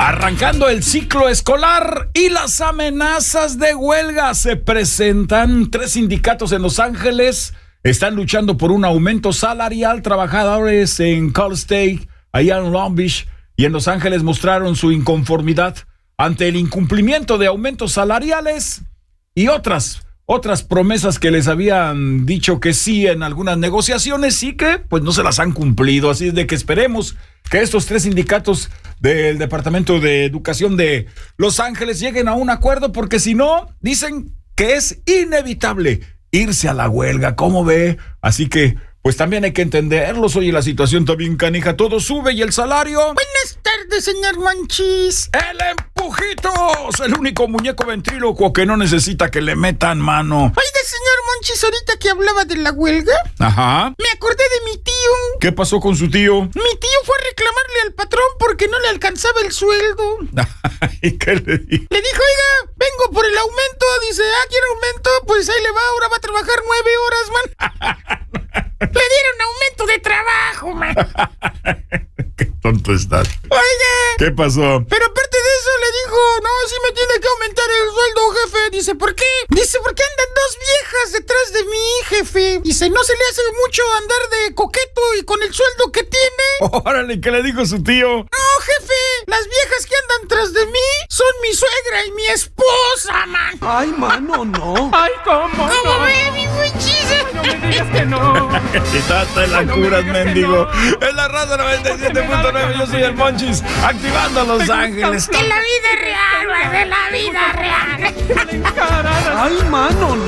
Arrancando el ciclo escolar y las amenazas de huelga se presentan. 3 sindicatos en Los Ángeles están luchando por un aumento salarial. Trabajadores en Cal State, allá en Long Beach y en Los Ángeles mostraron su inconformidad ante el incumplimiento de aumentos salariales y otras promesas que les habían dicho que sí en algunas negociaciones y que pues no se las han cumplido. Así es de que esperemos que estos 3 sindicatos del Departamento de Educación de Los Ángeles lleguen a un acuerdo, porque si no, dicen que es inevitable irse a la huelga. ¿Cómo ve? Así que pues también hay que entenderlos. Oye, la situación está bien canija, todo sube y el salario. Buenas tardes, señor Monchis. ¡El Empujitos! El único muñeco ventrílocuo que no necesita que le metan mano. Oiga, señor Monchis, ahorita que hablaba de la huelga, Ajá. me acordé de mi tío. ¿Qué pasó con su tío? Mi tío fue a reclamarle al patrón porque no le alcanzaba el sueldo. ¿Y qué le dijo? Le dijo, oiga, vengo por el aumento. Dice, ¿quiere aumento? Pues ahí le va, ahora va a trabajar 9 horas, man. Le dieron aumento de trabajo, man. Qué tonto estás. Oiga. ¿Qué pasó? Pero aparte de eso le dijo, no, sí me tiene que aumentar el sueldo, jefe. Dice, ¿por qué? Dice, porque andan 2 viejas detrás de mí, jefe. Dice, no se le hace mucho andar de coqueto y con el sueldo que tiene. Órale, ¿qué le dijo su tío? No, jefe, las viejas que andan tras de mí son mi suegra y mi esposa, man. Ay, mano, no. Ay, ¿cómo no? ¿Cómo ve, mi Monchis? No me digas que no. Te la curas, mendigo. Es la raza 97.9, yo soy el Monchis, activando Los Ángeles. De la vida real, güey, de la vida real. Ay, mano, no.